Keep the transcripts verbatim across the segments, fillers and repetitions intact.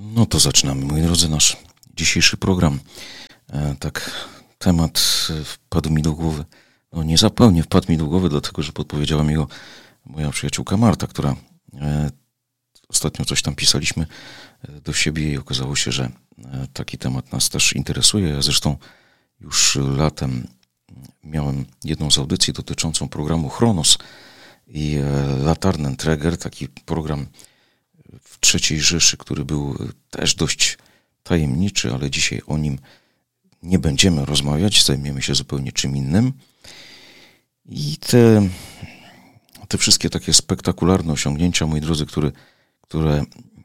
No to zaczynamy, moi drodzy, nasz dzisiejszy program. E, tak, temat wpadł mi do głowy. No niezupełnie wpadł mi do głowy, dlatego że podpowiedziała mi go moja przyjaciółka Marta, która e, ostatnio coś tam pisaliśmy do siebie i okazało się, że e, taki temat nas też interesuje. Ja zresztą już latem miałem jedną z audycji dotyczącą programu Chronos i e, Laternenträger, taki program w trzeciej Rzeszy, który był też dość tajemniczy, ale dzisiaj o nim nie będziemy rozmawiać, zajmiemy się zupełnie czym innym. I te, te wszystkie takie spektakularne osiągnięcia, moi drodzy, które, które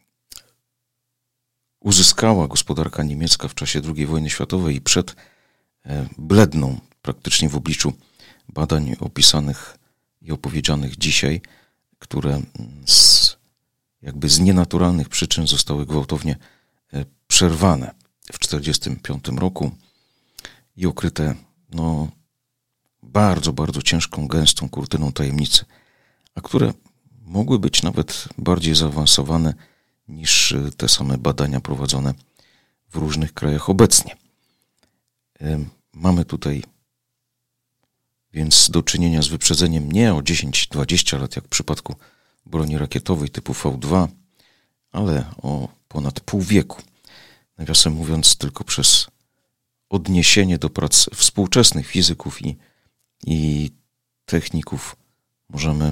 uzyskała gospodarka niemiecka w czasie drugiej wojny światowej i przed, bledną praktycznie w obliczu badań opisanych i opowiedzianych dzisiaj, które z jakby z nienaturalnych przyczyn zostały gwałtownie przerwane w tysiąc dziewięćset czterdziestym piątym roku i okryte no, bardzo, bardzo ciężką, gęstą kurtyną tajemnicy, a które mogły być nawet bardziej zaawansowane niż te same badania prowadzone w różnych krajach obecnie. Mamy tutaj więc do czynienia z wyprzedzeniem nie o dziesięć dwadzieścia lat, jak w przypadku broni rakietowej typu V dwa, ale o ponad pół wieku. Nawiasem mówiąc, tylko przez odniesienie do prac współczesnych fizyków i, i techników możemy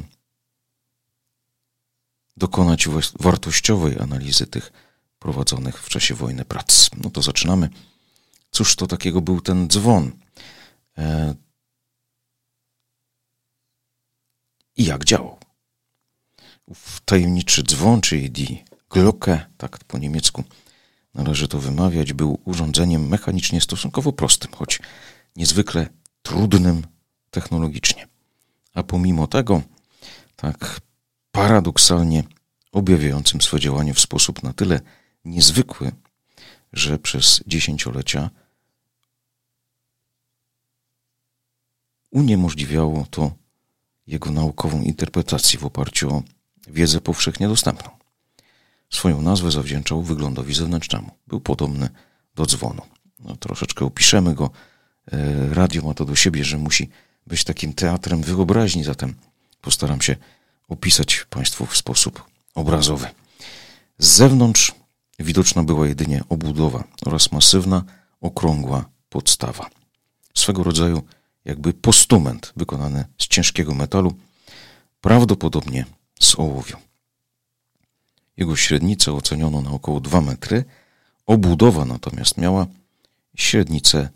dokonać wartościowej analizy tych prowadzonych w czasie wojny prac. No to zaczynamy. Cóż to takiego był ten dzwon? E... I jak działał? Ów tajemniczy dzwon, czyli die Glocke, tak po niemiecku należy to wymawiać, był urządzeniem mechanicznie stosunkowo prostym, choć niezwykle trudnym technologicznie. A pomimo tego, tak paradoksalnie objawiającym swe działanie w sposób na tyle niezwykły, że przez dziesięciolecia uniemożliwiało to jego naukową interpretację w oparciu o wiedzę powszechnie dostępną. Swoją nazwę zawdzięczał wyglądowi zewnętrznemu. Był podobny do dzwonu. No, troszeczkę opiszemy go. Radio ma to do siebie, że musi być takim teatrem wyobraźni, zatem postaram się opisać Państwu w sposób obrazowy. Z zewnątrz widoczna była jedynie obudowa oraz masywna, okrągła podstawa. Swego rodzaju jakby postument wykonany z ciężkiego metalu, prawdopodobnie z ołowiu. Jego średnicę oceniono na około dwa metry, obudowa natomiast miała średnicę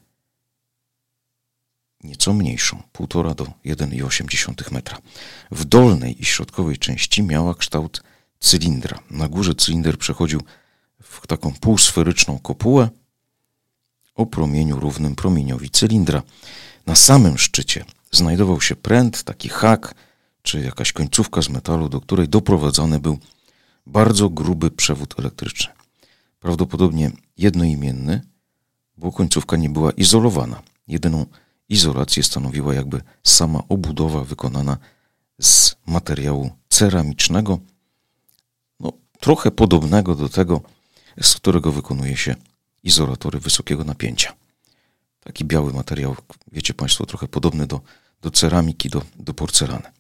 nieco mniejszą, półtora do jeden i osiem dziesiątych metra. W dolnej i środkowej części miała kształt cylindra. Na górze cylinder przechodził w taką półsferyczną kopułę o promieniu równym promieniowi cylindra. Na samym szczycie znajdował się pręt, taki hak, czy jakaś końcówka z metalu, do której doprowadzony był bardzo gruby przewód elektryczny. Prawdopodobnie jednoimienny, bo końcówka nie była izolowana. Jedyną izolację stanowiła jakby sama obudowa wykonana z materiału ceramicznego, no, trochę podobnego do tego, z którego wykonuje się izolatory wysokiego napięcia. Taki biały materiał, wiecie Państwo, trochę podobny do, do ceramiki, do, do porcelany.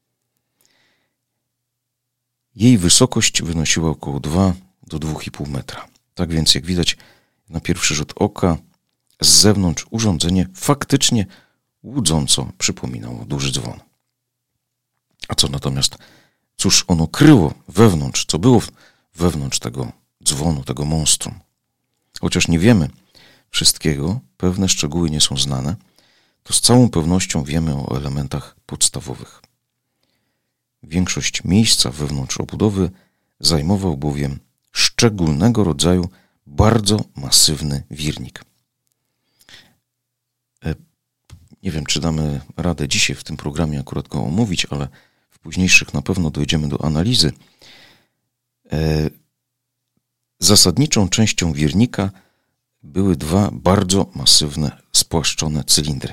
Jej wysokość wynosiła około dwa do dwóch i pół metra. Tak więc, jak widać na pierwszy rzut oka, z zewnątrz urządzenie faktycznie łudząco przypominało duży dzwon. A co natomiast, cóż ono kryło wewnątrz, co było wewnątrz tego dzwonu, tego monstrum? Chociaż nie wiemy wszystkiego, pewne szczegóły nie są znane, to z całą pewnością wiemy o elementach podstawowych. Większość miejsca wewnątrz obudowy zajmował bowiem szczególnego rodzaju bardzo masywny wirnik. Nie wiem, czy damy radę dzisiaj w tym programie akurat go omówić, ale w późniejszych na pewno dojdziemy do analizy. Zasadniczą częścią wirnika były dwa bardzo masywne, spłaszczone cylindry.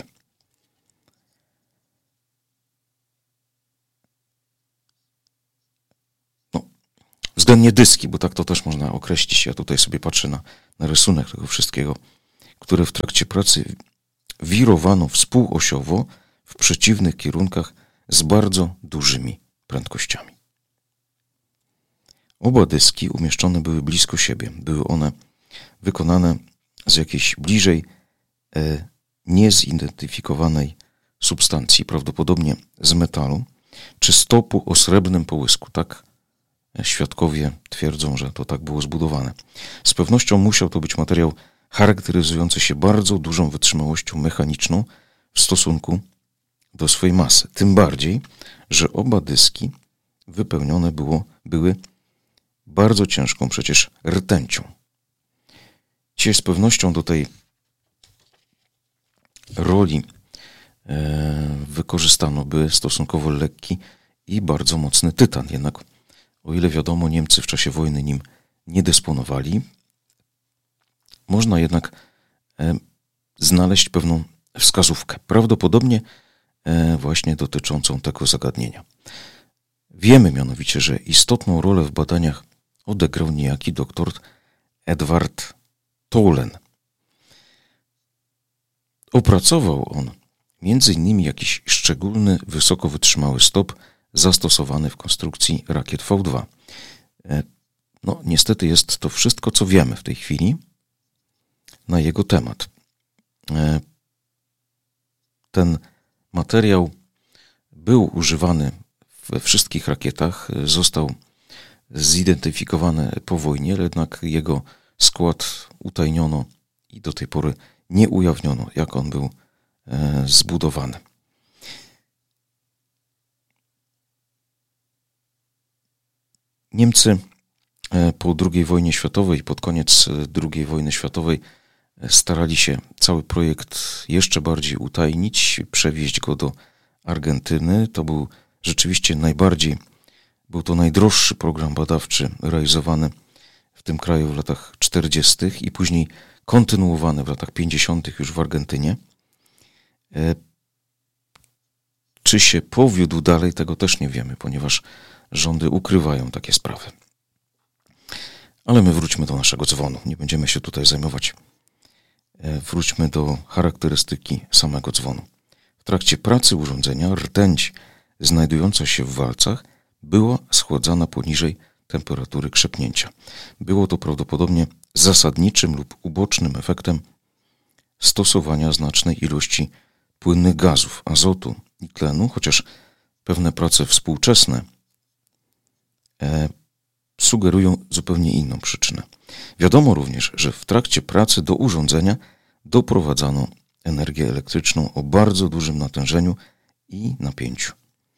No, względnie dyski, bo tak to też można określić. Ja tutaj sobie patrzę na, na rysunek tego wszystkiego, które w trakcie pracy wirowano współosiowo w przeciwnych kierunkach z bardzo dużymi prędkościami. Oba dyski umieszczone były blisko siebie. Były one wykonane z jakiejś bliżej e, niezidentyfikowanej substancji, prawdopodobnie z metalu, czy stopu o srebrnym połysku. Tak świadkowie twierdzą, że to tak było zbudowane. Z pewnością musiał to być materiał charakteryzujący się bardzo dużą wytrzymałością mechaniczną w stosunku do swojej masy. Tym bardziej, że oba dyski wypełnione było, były bardzo ciężką przecież rtęcią. Dzisiaj z pewnością do tej roli e, wykorzystano by stosunkowo lekki i bardzo mocny tytan. Jednak o ile wiadomo, Niemcy w czasie wojny nim nie dysponowali, można jednak e, znaleźć pewną wskazówkę, prawdopodobnie e, właśnie dotyczącą tego zagadnienia. Wiemy mianowicie, że istotną rolę w badaniach odegrał niejaki doktor Edward Tholen. Opracował on między innymi jakiś szczególny, wysoko wytrzymały stop zastosowany w konstrukcji rakiet V dwa. No, niestety jest to wszystko, co wiemy w tej chwili na jego temat. Ten materiał był używany we wszystkich rakietach, został zidentyfikowany po wojnie, jednak jego skład utajniono i do tej pory nie ujawniono, jak on był e, zbudowany. Niemcy e, po drugiej wojnie światowej, pod koniec drugiej wojny światowej starali się cały projekt jeszcze bardziej utajnić, przewieźć go do Argentyny. To był rzeczywiście najbardziej, był to najdroższy program badawczy realizowany w tym kraju w latach czterdziestych i później kontynuowany w latach pięćdziesiątych już w Argentynie. E, czy się powiódł dalej, tego też nie wiemy, ponieważ rządy ukrywają takie sprawy. Ale my wróćmy do naszego dzwonu. Nie będziemy się tutaj zajmować. E, wróćmy do charakterystyki samego dzwonu. W trakcie pracy urządzenia rtęć znajdująca się w walcach była schładzana poniżej temperatury krzepnięcia. Było to prawdopodobnie zasadniczym lub ubocznym efektem stosowania znacznej ilości płynnych gazów, azotu i tlenu, chociaż pewne prace współczesne e, sugerują zupełnie inną przyczynę. Wiadomo również, że w trakcie pracy do urządzenia doprowadzano energię elektryczną o bardzo dużym natężeniu i napięciu.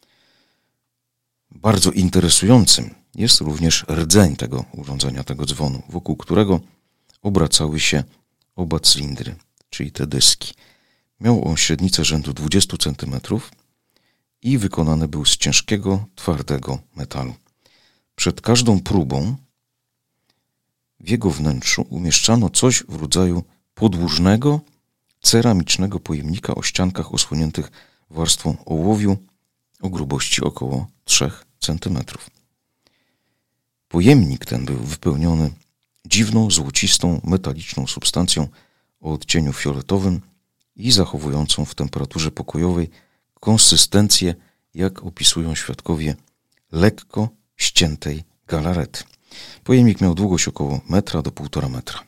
Bardzo interesującym jest również rdzeń tego urządzenia, tego dzwonu, wokół którego obracały się oba cylindry, czyli te dyski. Miał on średnicę rzędu dwadzieścia centymetrów i wykonany był z ciężkiego, twardego metalu. Przed każdą próbą w jego wnętrzu umieszczano coś w rodzaju podłużnego, ceramicznego pojemnika o ściankach osłoniętych warstwą ołowiu o grubości około trzech centymetrów. Pojemnik ten był wypełniony dziwną, złocistą, metaliczną substancją o odcieniu fioletowym i zachowującą w temperaturze pokojowej konsystencję, jak opisują świadkowie, lekko ściętej galarety. Pojemnik miał długość około metra do półtora metra.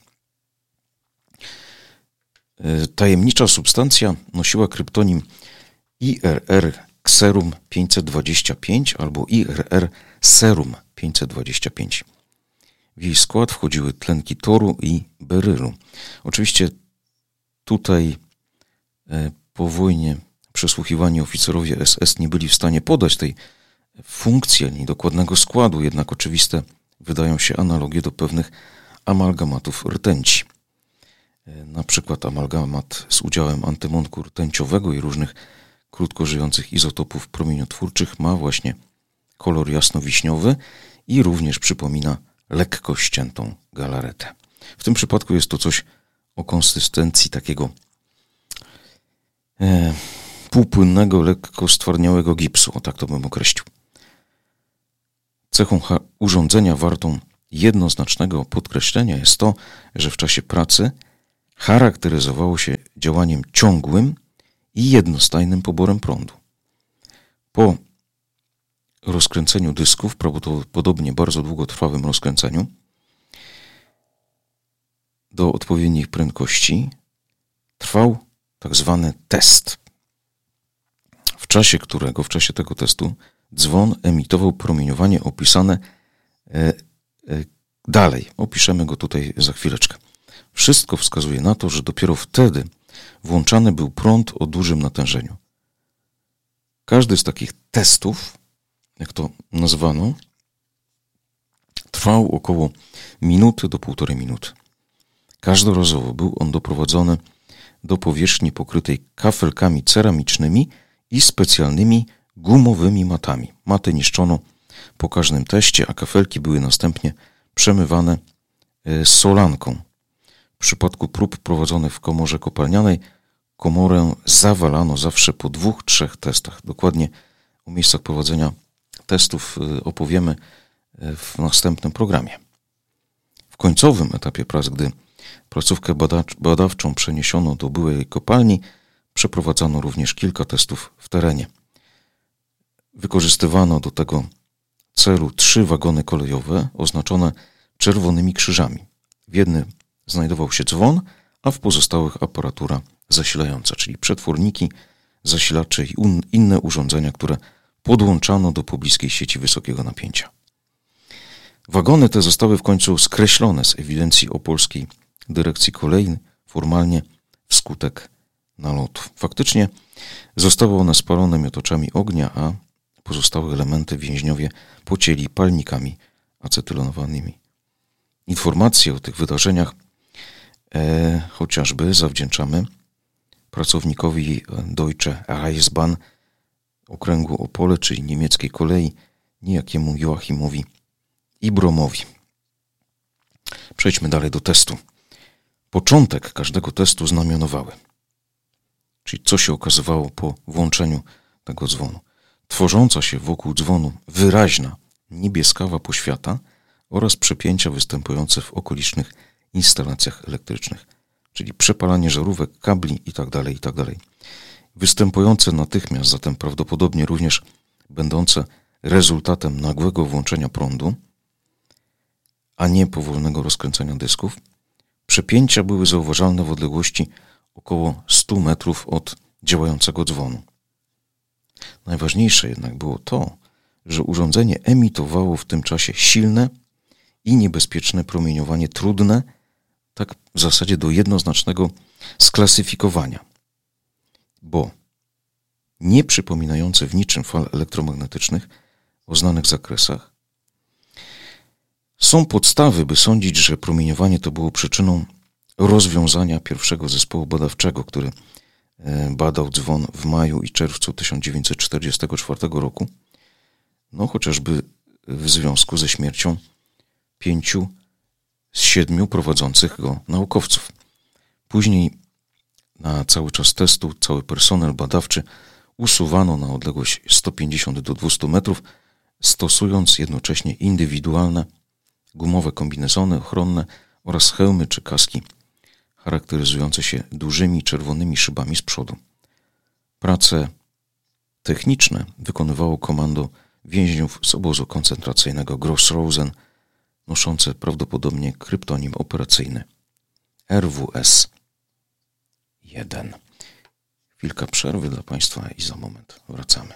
Tajemnicza substancja nosiła kryptonim I R R Xerum pięćset dwadzieścia pięć albo I R R Serum pięćset dwadzieścia pięć. W jej skład wchodziły tlenki toru i berylu. Oczywiście tutaj e, po wojnie przesłuchiwani oficerowie S S nie byli w stanie podać tej funkcji ani dokładnego składu, jednak oczywiste wydają się analogie do pewnych amalgamatów rtęci. E, na przykład amalgamat z udziałem antymonku rtęciowego i różnych krótko żyjących izotopów promieniotwórczych ma właśnie kolor jasnowiśniowy i również przypomina lekko ściętą galaretę. W tym przypadku jest to coś o konsystencji takiego e, półpłynnego, lekko stwardniałego gipsu, o tak to bym określił. Cechą urządzenia wartą jednoznacznego podkreślenia jest to, że w czasie pracy charakteryzowało się działaniem ciągłym i jednostajnym poborem prądu. Po rozkręceniu dysków, prawdopodobnie bardzo długotrwałym rozkręceniu, do odpowiednich prędkości trwał tak zwany test, w czasie którego, w czasie tego testu dzwon emitował promieniowanie opisane e, e, dalej. Opiszemy go tutaj za chwileczkę. Wszystko wskazuje na to, że dopiero wtedy włączany był prąd o dużym natężeniu. Każdy z takich testów, jak to nazwano, trwał około minuty do półtorej minuty. Każdorazowo był on doprowadzony do powierzchni pokrytej kafelkami ceramicznymi i specjalnymi gumowymi matami. Maty niszczono po każdym teście, a kafelki były następnie przemywane solanką. W przypadku prób prowadzonych w komorze kopalnianej komorę zawalano zawsze po dwóch, trzech testach. Dokładnie o miejscach prowadzenia testów opowiemy w następnym programie. W końcowym etapie prac, gdy placówkę badacz, badawczą przeniesiono do byłej kopalni, przeprowadzano również kilka testów w terenie. Wykorzystywano do tego celu trzy wagony kolejowe oznaczone czerwonymi krzyżami. W jednym znajdował się dzwon, a w pozostałych aparatura zasilająca, czyli przetworniki, zasilacze i un, inne urządzenia, które podłączano do pobliskiej sieci wysokiego napięcia. Wagony te zostały w końcu skreślone z ewidencji Opolskiej Dyrekcji Kolei formalnie wskutek nalotu. Faktycznie zostały one spalone miotaczami ognia, a pozostałe elementy więźniowie pocięli palnikami acetylonowanymi. Informacje o tych wydarzeniach e, chociażby zawdzięczamy pracownikowi Deutsche Reichsbahn okręgu Opole, czyli niemieckiej kolei, niejakiemu Joachimowi Ibromowi. Przejdźmy dalej do testu. Początek każdego testu znamionowały, czyli co się okazywało po włączeniu tego dzwonu. Tworząca się wokół dzwonu wyraźna niebieskawa poświata oraz przepięcia występujące w okolicznych instalacjach elektrycznych, czyli przepalanie żarówek, kabli itd., itd. Występujące natychmiast, zatem prawdopodobnie również będące rezultatem nagłego włączenia prądu, a nie powolnego rozkręcania dysków, przepięcia były zauważalne w odległości około stu metrów od działającego dzwonu. Najważniejsze jednak było to, że urządzenie emitowało w tym czasie silne i niebezpieczne promieniowanie, trudne tak w zasadzie do jednoznacznego sklasyfikowania, bo nie przypominające w niczym fal elektromagnetycznych o znanych zakresach, są podstawy, by sądzić, że promieniowanie to było przyczyną rozwiązania pierwszego zespołu badawczego, który badał dzwon w maju i czerwcu tysiąc dziewięćset czterdziestego czwartego roku, no chociażby w związku ze śmiercią pięciu z siedmiu prowadzących go naukowców. Później na cały czas testu cały personel badawczy usuwano na odległość sto pięćdziesiąt do dwustu metrów, stosując jednocześnie indywidualne gumowe kombinezony ochronne oraz hełmy czy kaski charakteryzujące się dużymi czerwonymi szybami z przodu. Prace techniczne wykonywało komando więźniów z obozu koncentracyjnego Gross-Rosen, noszące prawdopodobnie kryptonim operacyjny R W S jeden. Chwilka przerwy dla Państwa i za moment wracamy.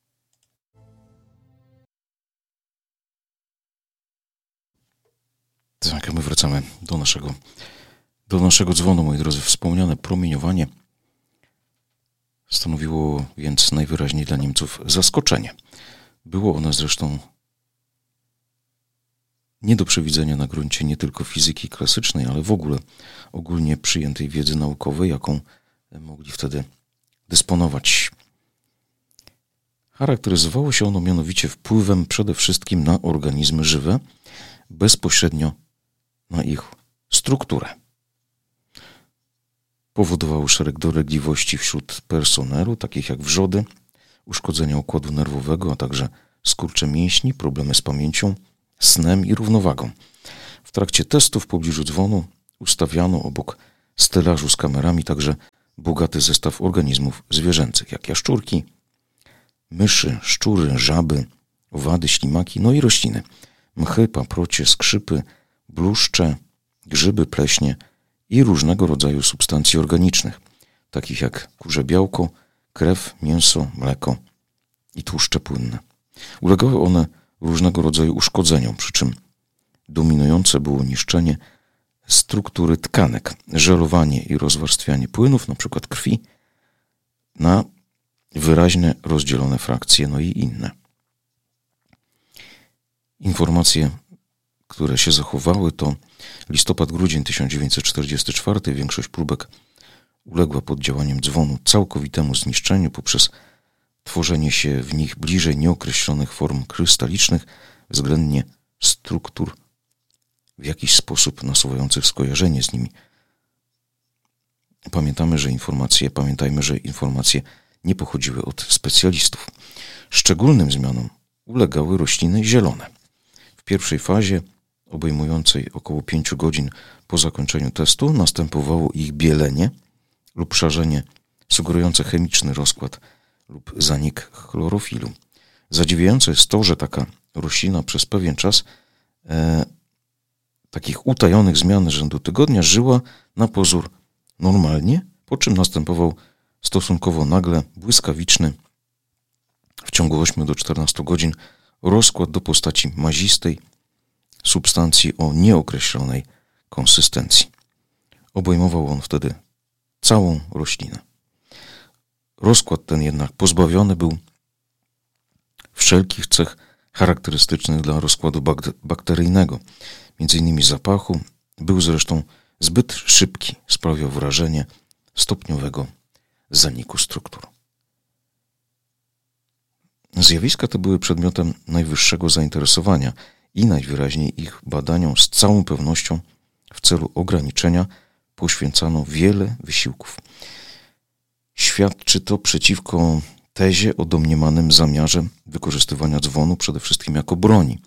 Tak, my wracamy do naszego, do naszego dzwonu, moi drodzy. Wspomniane promieniowanie stanowiło więc najwyraźniej dla Niemców zaskoczenie. Było ono zresztą nie do przewidzenia na gruncie nie tylko fizyki klasycznej, ale w ogóle ogólnie przyjętej wiedzy naukowej, jaką mogli wtedy dysponować. Charakteryzowało się ono mianowicie wpływem przede wszystkim na organizmy żywe, bezpośrednio na ich strukturę. Powodowało szereg dolegliwości wśród personelu, takich jak wrzody, uszkodzenia układu nerwowego, a także skurcze mięśni, problemy z pamięcią, snem i równowagą. W trakcie testu w pobliżu dzwonu ustawiano obok stelażu z kamerami także bogaty zestaw organizmów zwierzęcych, jak jaszczurki, myszy, szczury, żaby, owady, ślimaki, no i rośliny. Mchy, paprocie, skrzypy, bluszcze, grzyby, pleśnie i różnego rodzaju substancje organicznych, takich jak kurze białko, krew, mięso, mleko i tłuszcze płynne. Ulegały one różnego rodzaju uszkodzeniom, przy czym dominujące było niszczenie struktury tkanek, żelowanie i rozwarstwianie płynów, np. krwi, na wyraźnie rozdzielone frakcje, no i inne. Informacje, które się zachowały, to listopad-grudzień tysiąc dziewięćset czterdziesty czwarty. Większość próbek uległa pod działaniem dzwonu całkowitemu zniszczeniu poprzez tworzenie się w nich bliżej nieokreślonych form krystalicznych, względnie struktur w jakiś sposób nasuwających skojarzenie z nimi. Pamiętamy, że informacje, pamiętajmy, że informacje nie pochodziły od specjalistów. Szczególnym zmianom ulegały rośliny zielone. W pierwszej fazie, obejmującej około pięciu godzin po zakończeniu testu, następowało ich bielenie lub szarzenie sugerujące chemiczny rozkład lub zanik chlorofilu. Zadziwiające jest to, że taka roślina przez pewien czas e, takich utajonych zmian rzędu tygodnia żyła na pozór normalnie, po czym następował stosunkowo nagle, błyskawiczny, w ciągu ośmiu do czternastu godzin rozkład do postaci mazistej substancji o nieokreślonej konsystencji. Obejmował on wtedy całą roślinę. Rozkład ten jednak pozbawiony był wszelkich cech charakterystycznych dla rozkładu bakteryjnego, między innymi zapachu, był zresztą zbyt szybki, sprawiał wrażenie stopniowego zaniku struktur. Zjawiska te były przedmiotem najwyższego zainteresowania i najwyraźniej ich badaniom z całą pewnością w celu ograniczenia poświęcano wiele wysiłków. Świadczy to przeciwko tezie o domniemanym zamiarze wykorzystywania dzwonu przede wszystkim jako broni.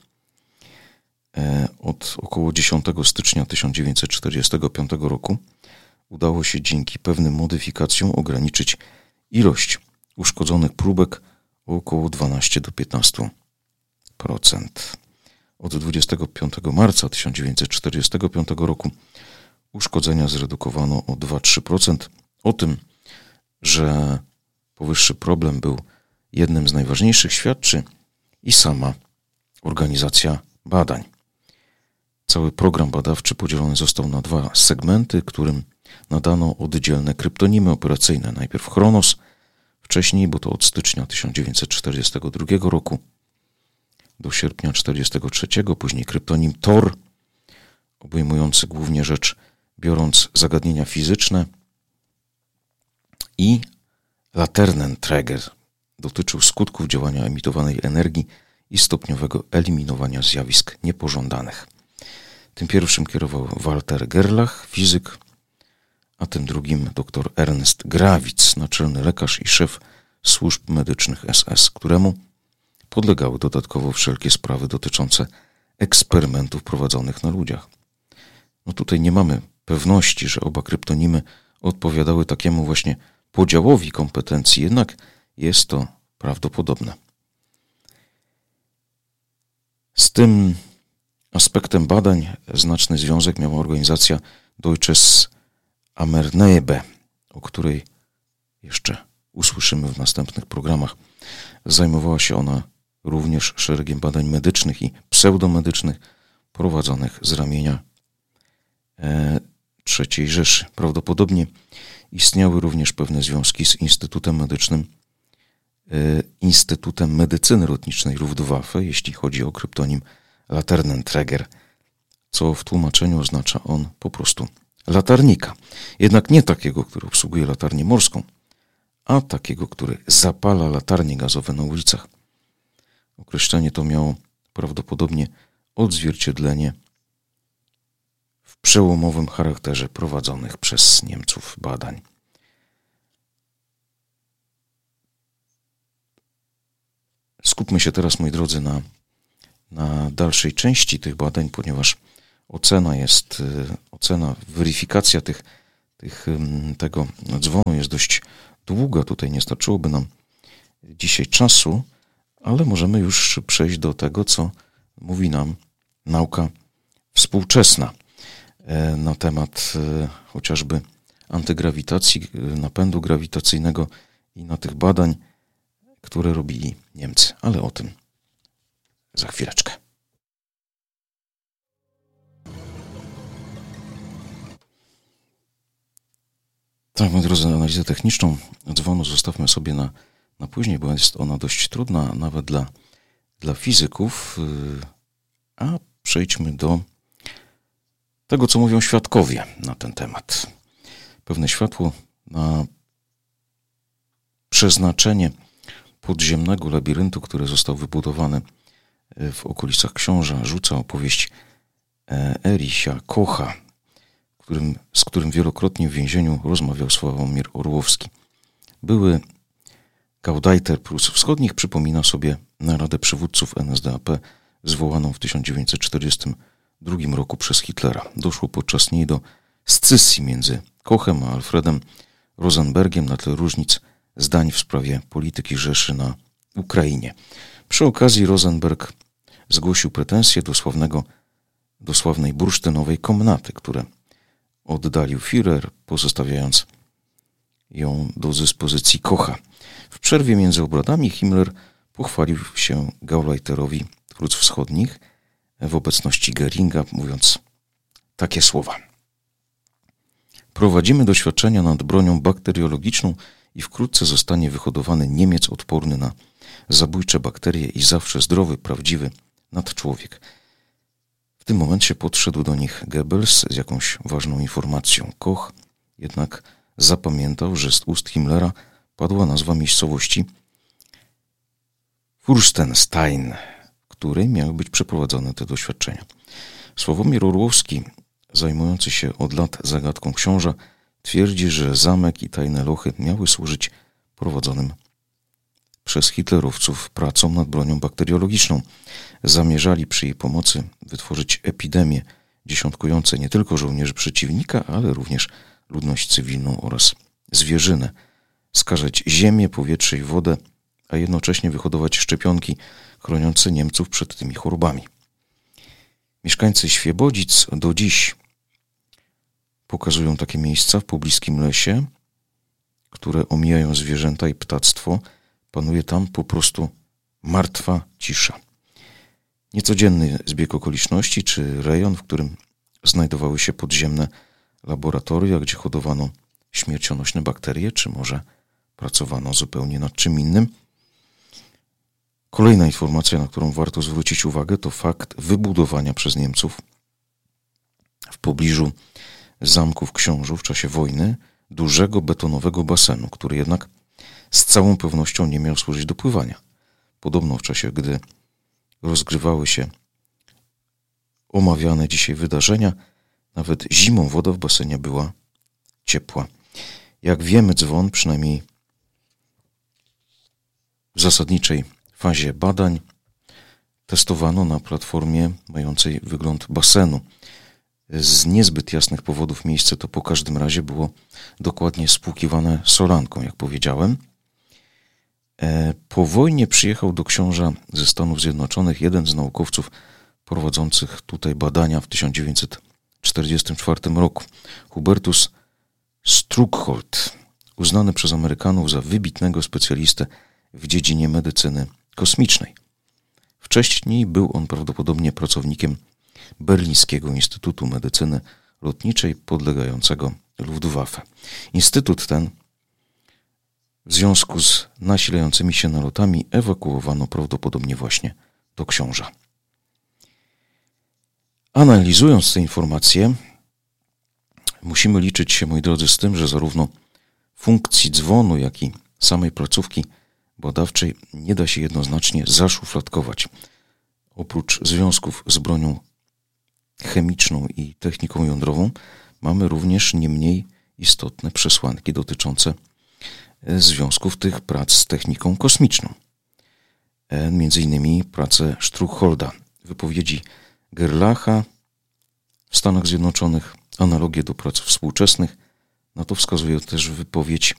Od około dziesiątego stycznia tysiąc dziewięćset czterdziestego piątego roku udało się dzięki pewnym modyfikacjom ograniczyć ilość uszkodzonych próbek o około dwanaście do piętnastu procent. Od dwudziestego piątego marca tysiąc dziewięćset czterdziestego piątego roku uszkodzenia zredukowano o dwa do trzech procent. O tym, że powyższy problem był jednym z najważniejszych, świadczy i sama organizacja badań. Cały program badawczy podzielony został na dwa segmenty, którym nadano oddzielne kryptonimy operacyjne. Najpierw Chronos, wcześniej, bo to od stycznia tysiąc dziewięćset czterdziestego drugiego roku do sierpnia tysiąc dziewięćset czterdziestego trzeciego, później kryptonim Thor, obejmujący głównie rzecz biorąc zagadnienia fizyczne, i Laternenträger dotyczył skutków działania emitowanej energii i stopniowego eliminowania zjawisk niepożądanych. Tym pierwszym kierował Walter Gerlach, fizyk, a tym drugim dr Ernst Grawitz, naczelny lekarz i szef służb medycznych S S, któremu podlegały dodatkowo wszelkie sprawy dotyczące eksperymentów prowadzonych na ludziach. No tutaj nie mamy pewności, że oba kryptonimy odpowiadały takiemu właśnie podziałowi kompetencji, jednak jest to prawdopodobne. Z tym aspektem badań znaczny związek miała organizacja Deutsches Amernebe, o której jeszcze usłyszymy w następnych programach. Zajmowała się ona również szeregiem badań medycznych i pseudomedycznych prowadzonych z ramienia e, trzeciej Rzeszy. Prawdopodobnie istniały również pewne związki z Instytutem Medycznym, e, Instytutem Medycyny Lotniczej Luftwaffe, jeśli chodzi o kryptonim Laternenträger, co w tłumaczeniu oznacza on po prostu latarnika. Jednak nie takiego, który obsługuje latarnię morską, a takiego, który zapala latarnie gazowe na ulicach. Określenie to miało prawdopodobnie odzwierciedlenie w przełomowym charakterze prowadzonych przez Niemców badań. skupmy się teraz, moi drodzy, na, na dalszej części tych badań, ponieważ ocena jest, ocena, weryfikacja tych, tych, tego dzwonu jest dość długa. Tutaj nie starczyłoby nam dzisiaj czasu, ale możemy już przejść do tego, co mówi nam nauka współczesna na temat chociażby antygrawitacji, napędu grawitacyjnego i na tych badań, które robili Niemcy. Ale o tym za chwileczkę. Tak, moi drodzy, analizę techniczną dzwonu zostawmy sobie na, na później, bo jest ona dość trudna nawet dla, dla fizyków. A przejdźmy do tego, co mówią świadkowie na ten temat. Pewne światło na przeznaczenie podziemnego labiryntu, który został wybudowany w okolicach Książa, rzuca opowieść Ericha Kocha, którym, z którym wielokrotnie w więzieniu rozmawiał Sławomir Orłowski. Były Gauleiter Prus Wschodnich przypomina sobie naradę przywódców N S D A P zwołaną w tysiąc dziewięćset czterdziestym drugim roku przez Hitlera. Doszło podczas niej do scysji między Kochem a Alfredem Rosenbergiem na tle różnic zdań w sprawie polityki Rzeszy na Ukrainie. Przy okazji Rosenberg zgłosił pretensje do sławnego, do sławnej bursztynowej komnaty, które oddalił Führer, pozostawiając ją do dyspozycji Kocha. W przerwie między obradami Himmler pochwalił się Gauleiterowi Prus Wschodnich w obecności Geringa, mówiąc takie słowa. Prowadzimy doświadczenia nad bronią bakteriologiczną i wkrótce zostanie wyhodowany Niemiec odporny na zabójcze bakterie i zawsze zdrowy, prawdziwy nadczłowiek. W tym momencie podszedł do nich Goebbels z jakąś ważną informacją. Koch jednak zapamiętał, że z ust Himmlera padła nazwa miejscowości Furstenstein, w której miały być przeprowadzone te doświadczenia. Sławomir Orłowski, zajmujący się od lat zagadką Książa, twierdzi, że zamek i tajne lochy miały służyć prowadzonym przez hitlerowców pracom nad bronią bakteriologiczną. Zamierzali przy jej pomocy wytworzyć epidemie dziesiątkujące nie tylko żołnierzy przeciwnika, ale również ludność cywilną oraz zwierzynę, skażać ziemię, powietrze i wodę, a jednocześnie wyhodować szczepionki chroniące Niemców przed tymi chorobami. Mieszkańcy Świebodzic do dziś pokazują takie miejsca w pobliskim lesie, które omijają zwierzęta i ptactwo. Panuje tam po prostu martwa cisza. Niecodzienny zbieg okoliczności, czy rejon, w którym znajdowały się podziemne laboratoria, gdzie hodowano śmiercionośne bakterie, czy może pracowano zupełnie nad czym innym. Kolejna informacja, na którą warto zwrócić uwagę, to fakt wybudowania przez Niemców w pobliżu zamków Książów w czasie wojny dużego betonowego basenu, który jednak z całą pewnością nie miał służyć do pływania. Podobno w czasie, gdy rozgrywały się omawiane dzisiaj wydarzenia, nawet zimą woda w basenie była ciepła. Jak wiemy, dzwon, przynajmniej w zasadniczej fazie badań, testowano na platformie mającej wygląd basenu. Z niezbyt jasnych powodów miejsce to po każdym razie było dokładnie spłukiwane solanką, jak powiedziałem. Po wojnie przyjechał do Książa ze Stanów Zjednoczonych jeden z naukowców prowadzących tutaj badania w tysiąc dziewięćset czterdziestym czwartym roku. Hubertus Struckhold, uznany przez Amerykanów za wybitnego specjalistę w dziedzinie medycyny kosmicznej. Wcześniej był on prawdopodobnie pracownikiem Berlińskiego Instytutu Medycyny Lotniczej podlegającego Luftwaffe. Instytut ten w związku z nasilającymi się nalotami ewakuowano prawdopodobnie właśnie do Książa. Analizując te informacje, musimy liczyć się, moi drodzy, z tym, że zarówno funkcji dzwonu, jak i samej placówki badawczej nie da się jednoznacznie zaszufladkować. Oprócz związków z bronią chemiczną i techniką jądrową mamy również nie mniej istotne przesłanki dotyczące związków tych prac z techniką kosmiczną. między innymi pracę Struchholda. Wypowiedzi Gerlacha w Stanach Zjednoczonych, analogie do prac współczesnych. Na to wskazuje też wypowiedź